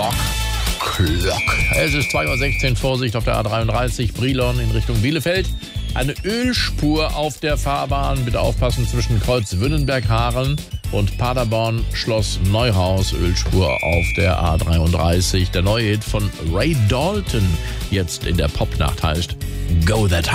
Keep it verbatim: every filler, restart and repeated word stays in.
Clock. Clock. Es ist zwei Uhr sechzehn, Vorsicht auf der A dreiunddreißig, Brilon in Richtung Bielefeld. Eine Ölspur auf der Fahrbahn. Bitte aufpassen zwischen Kreuz Wünnenberg-Hameln und Paderborn Schloss Neuhaus. Ölspur auf der A dreiunddreißig. Der neue Hit von Ray Dalton jetzt in der Popnacht heißt Go That